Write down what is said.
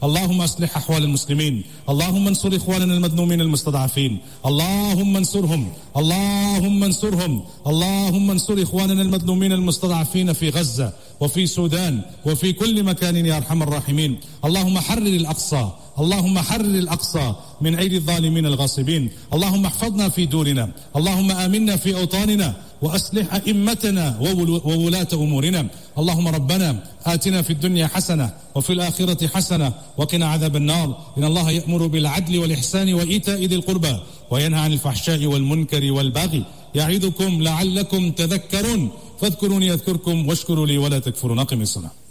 اللهم أصلح أحوال المسلمين، اللهم انصر إخواننا المظلومين المستضعفين، اللهم انصرهم، اللهم انصرهم، اللهم انصر إخواننا المظلومين المستضعفين في غزة وفي السودان وفي كل مكان يا أرحم الراحمين. اللهم حرر الأقصى، اللهم حرر الأقصى من أيدي الظالمين الغاصبين. اللهم احفظنا في دورنا، اللهم آمنا في أوطاننا، وأصلح أئمتنا وولاة أمورنا. اللهم ربنا آتنا في الدنيا حسنة وفي الآخرة حسنة وقنا عذاب النار. إن الله يأمر بالعدل والإحسان وإيتاء ذي القربى وينهى عن الفحشاء والمنكر والبغي يعظكم لعلكم تذكرون. فاذكروني أذكركم واشكروا لي ولا تكفرون. أقم الصلاة.